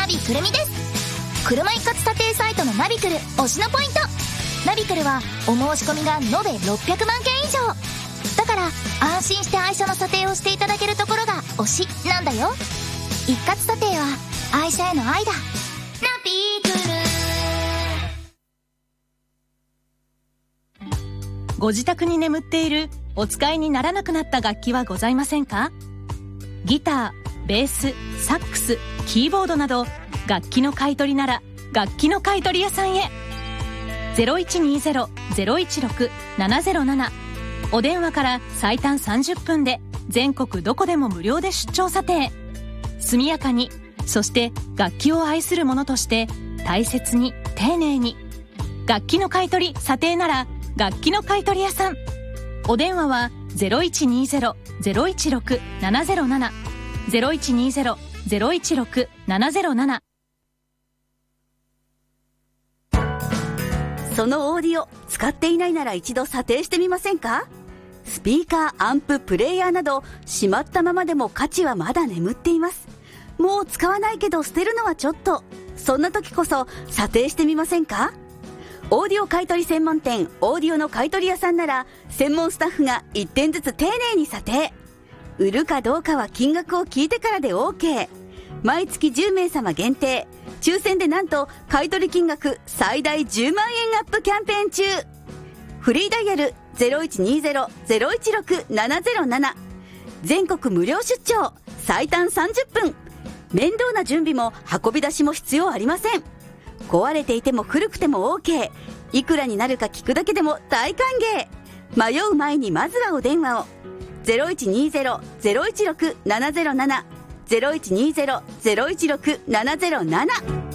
ビくるみです。車一括査定サイトのナビクル推しのポイント。ナビクルはお申し込みが延べ600万件以上だから、安心して愛車の査定をしていただけるところが推しなんだよ。一括査定は愛車への愛だ。ナビクル。 ご自宅に眠っているお使いにならなくなった楽器はございませんか？ギター、ベース、サックス、キーボードなど楽器の買い取りなら楽器の買い取り屋さんへ。 0120-016-707 お電話から最短30分で全国どこでも無料で出張査定。速やかに、そして楽器を愛する者として大切に丁寧に。楽器の買い取り査定なら楽器の買い取り屋さん。お電話は 0120-016-707 0120-016-707。 そのオーディオ使っていないなら一度査定してみませんか？スピーカー、アンプ、プレイヤーなどしまったままでも価値はまだ眠っています。もう使わないけど捨てるのはちょっと。そんな時こそ査定してみませんか？オーディオ買取専門店オーディオの買取屋さんなら、専門スタッフが1点ずつ丁寧に査定。売るかどうかは金額を聞いてからで OK。 毎月10名様限定、抽選でなんと買取金額最大10万円アップキャンペーン中。フリーダイヤル 0120-016-707。 全国無料出張、最短30分。面倒な準備も運び出しも必要ありません。壊れていても古くても OK。 いくらになるか聞くだけでも大歓迎。迷う前にまずはお電話を。 0120-016-707 0120-016-707。